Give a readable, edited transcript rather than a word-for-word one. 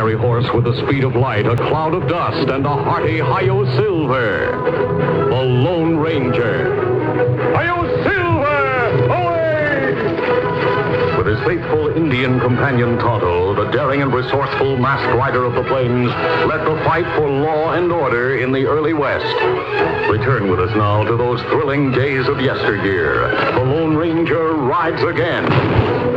fiery horse with the speed of light, a cloud of dust, and a hearty Hi-Yo Silver. The Lone Ranger. Hi-Yo Silver! Away! With his faithful Indian companion Tonto, the daring and resourceful masked rider of the plains led the fight for law and order in the early West. Return with us now to those thrilling days of yesteryear. The Lone Ranger rides again.